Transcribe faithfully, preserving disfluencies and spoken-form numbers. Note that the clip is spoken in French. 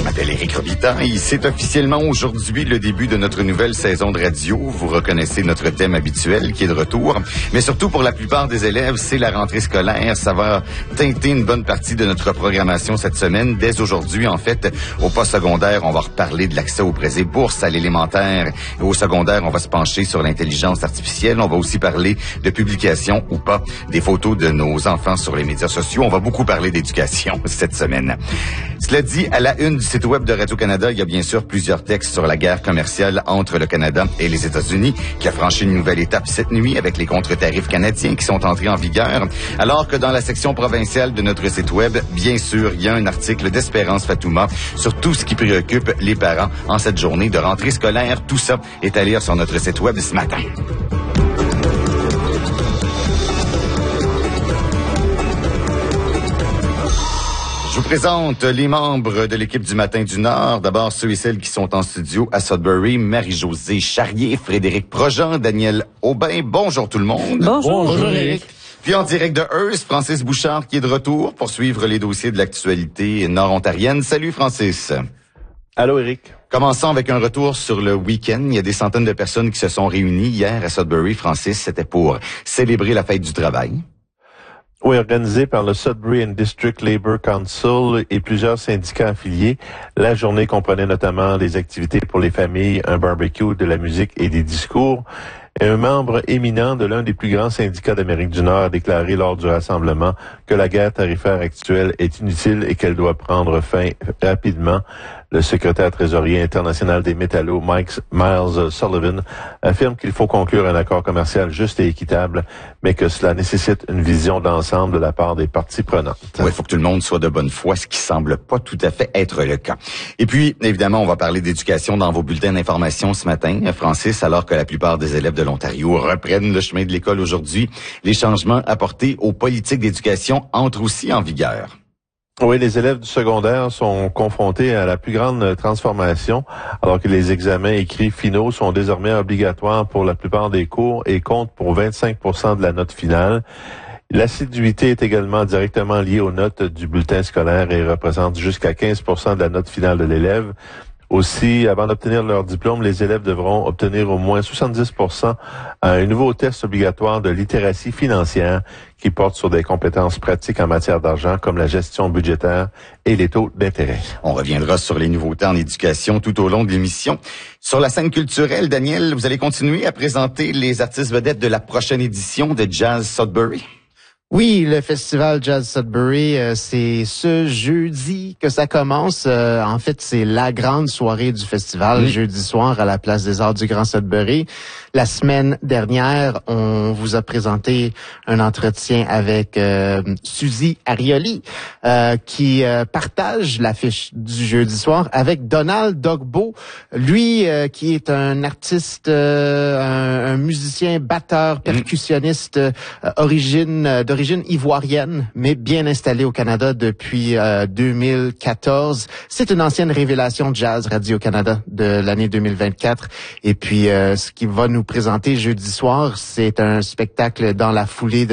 Je m'appelle Éric Robitaille. C'est officiellement aujourd'hui le début de notre nouvelle saison de radio. Vous reconnaissez notre thème habituel qui est de retour. Mais surtout pour la plupart des élèves, c'est la rentrée scolaire. Ça va teinter une bonne partie de notre programmation cette semaine. Dès aujourd'hui, en fait, au postsecondaire, on va reparler de l'accès aux prêts et bourses. À l'élémentaire et au secondaire, on va se pencher sur l'intelligence artificielle. On va aussi parler de publication ou pas des photos de nos enfants sur les médias sociaux. On va beaucoup parler d'éducation cette semaine. Cela dit, à la une du site web de Radio-Canada, il y a bien sûr plusieurs textes sur la guerre commerciale entre le Canada et les États-Unis, qui a franchi une nouvelle étape cette nuit avec les contre-tarifs canadiens qui sont entrés en vigueur. Alors que dans la section provinciale de notre site web, bien sûr, il y a un article d'Espérance Fatouma sur tout ce qui préoccupe les parents en cette journée de rentrée scolaire. Tout ça est à lire sur notre site web ce matin. Je vous présente les membres de l'équipe du Matin du Nord. D'abord, ceux et celles qui sont en studio à Sudbury. Marie-Josée Charrier, Frédéric Projean, Daniel Aubin. Bonjour tout le monde. Bonjour. Bonjour Éric. Puis en direct de Hearst, Francis Bouchard qui est de retour pour suivre les dossiers de l'actualité nord-ontarienne. Salut Francis. Allô Éric. Commençons avec un retour sur le week-end. Il y a des centaines de personnes qui se sont réunies hier à Sudbury. Francis, c'était pour célébrer la fête du travail. Oui, organisé par le Sudbury and District Labour Council et plusieurs syndicats affiliés. La journée comprenait notamment des activités pour les familles, un barbecue, de la musique et des discours. Et un membre éminent de l'un des plus grands syndicats d'Amérique du Nord a déclaré lors du rassemblement que la guerre tarifaire actuelle est inutile et qu'elle doit prendre fin rapidement. Le secrétaire trésorier international des métallos, Mike Miles Sullivan, affirme qu'il faut conclure un accord commercial juste et équitable, mais que cela nécessite une vision d'ensemble de la part des parties prenantes. Oui, il faut que tout le monde soit de bonne foi, ce qui semble pas tout à fait être le cas. Et puis, évidemment, on va parler d'éducation dans vos bulletins d'information ce matin, Francis, alors que la plupart des élèves de l'Ontario reprennent le chemin de l'école aujourd'hui. Les changements apportés aux politiques d'éducation entrent aussi en vigueur. Oui, les élèves du secondaire sont confrontés à la plus grande transformation, alors que les examens écrits finaux sont désormais obligatoires pour la plupart des cours et comptent pour vingt-cinq pour cent de la note finale. L'assiduité est également directement liée aux notes du bulletin scolaire et représente jusqu'à quinze pour cent de la note finale de l'élève. Aussi, avant d'obtenir leur diplôme, les élèves devront obtenir au moins soixante-dix pour cent à un nouveau test obligatoire de littératie financière qui porte sur des compétences pratiques en matière d'argent comme la gestion budgétaire et les taux d'intérêt. On reviendra sur les nouveautés en éducation tout au long de l'émission. Sur la scène culturelle, Daniel, vous allez continuer à présenter les artistes vedettes de la prochaine édition de Jazz Sudbury. Oui, le festival Jazz Sudbury, euh, c'est ce jeudi que ça commence. Euh, en fait, c'est la grande soirée du festival, mmh. jeudi soir à la Place des Arts du Grand Sudbury. La semaine dernière, on vous a présenté un entretien avec euh, Suzy Arioli, euh, qui euh, partage l'affiche du jeudi soir avec Donald Dogbo, lui euh, qui est un artiste, euh, un, un musicien, batteur, percussionniste, euh, origine d'origine D'origine ivoirienne, mais bien installé au Canada depuis euh, deux mille quatorze. C'est une ancienne révélation de jazz Radio-Canada de l'année deux mille vingt-quatre. Et puis, euh, ce qu'il va nous présenter jeudi soir, c'est un spectacle dans la foulée de